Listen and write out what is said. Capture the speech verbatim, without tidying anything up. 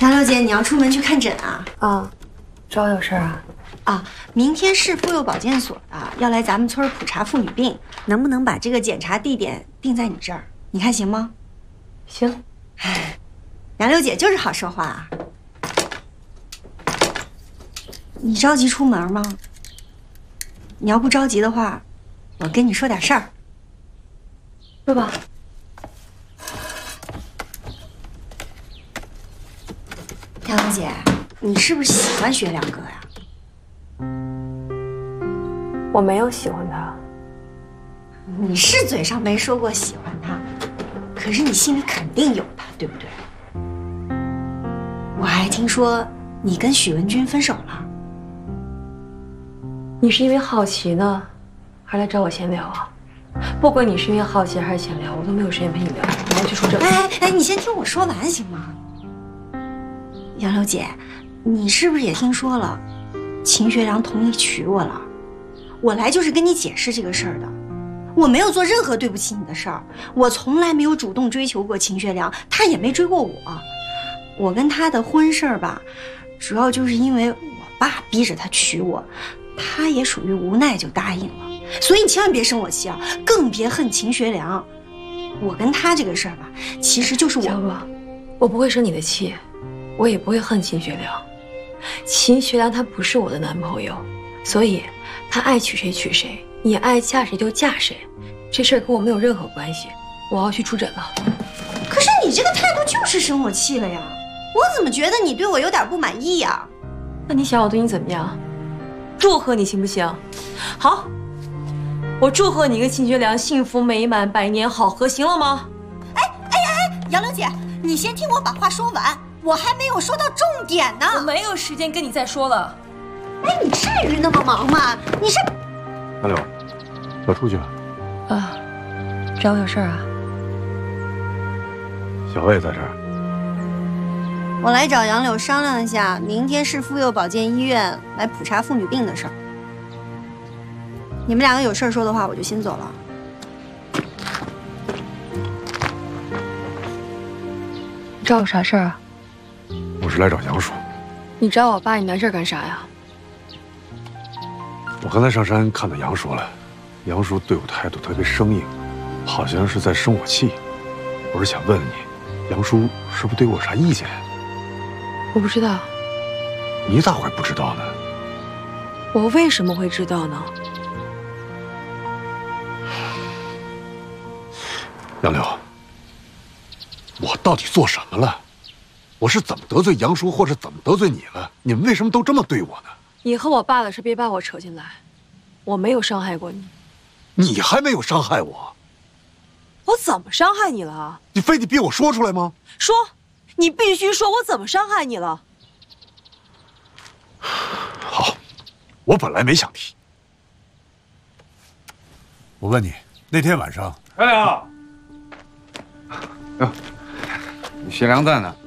杨六姐，你要出门去看诊啊？ 啊，找我有事啊？ 啊，明天市妇幼保健所的要来咱们村普查妇女病，能不能把这个检查地点定在你这儿？你看行吗？ 行。 哎，杨六姐就是好说话啊。你着急出门吗？你要不着急的话，我跟你说点事儿。 说吧。 杨六姐，你是不是喜欢学良哥呀？ 我没有喜欢他。 你是嘴上没说过喜欢他，可是你心里肯定有他，对不对？我还听说你跟许文军分手了。 你是因为好奇呢，还来找我闲聊啊？不管你是因为好奇还是闲聊，我都没有时间陪你聊。我要去出诊。 哎哎，你先听我说完行吗？杨柳姐，你是不是也听说了，秦学良同意娶我了？我来就是跟你解释这个事儿的。我没有做任何对不起你的事儿，我从来没有主动追求过秦学良，他也没追过我。我跟他的婚事儿吧，主要就是因为我爸逼着他娶我，他也属于无奈就答应了。所以你千万别生我气啊，更别恨秦学良。我跟他这个事儿吧，其实就是我。 小果，我不会生你的气，我也不会恨秦学良。秦学良他不是我的男朋友，所以他爱娶谁娶谁，你爱嫁谁就嫁谁，这事儿跟我没有任何关系。我要去出诊了。 可是你这个态度就是生我气了呀！我怎么觉得你对我有点不满意呀？ 那你想我对你怎么样？祝贺你行不行？好，我祝贺你跟秦学良幸福美满，百年好合，行了吗？ 哎哎哎，杨柳姐，你先听我把话说完，我还没有说到重点呢。 我没有时间跟你再说了。 哎，你至于那么忙吗？你是杨柳，要出去啊？ 啊，找我有事儿啊？ 小魏在这儿。 我来找杨柳商量一下，明天市妇幼保健医院来普查妇女病的事儿。你们两个有事儿说的话，我就先走了。 你找我啥事儿啊？ 我是来找杨叔。 你找我爸，你来这儿干啥呀？ 我刚才上山看到杨叔了，杨叔对我态度特别生硬，好像是在生我气。我是想问问你，杨叔是不是对我有啥意见？ 我不知道。 你咋会不知道呢？ 我为什么会知道呢？ 杨柳，我到底做什么了？我是怎么得罪杨叔，或者怎么得罪你了？你们为什么都这么对我呢？ 你和我爸的事别把我扯进来，我没有伤害过你。 你还没有伤害我。 我怎么伤害你了？ 你非得逼我说出来吗？ 说，你必须说，我怎么伤害你了？ 好，我本来没想提。我问你，那天晚上， 白良，哟，你学良在呢。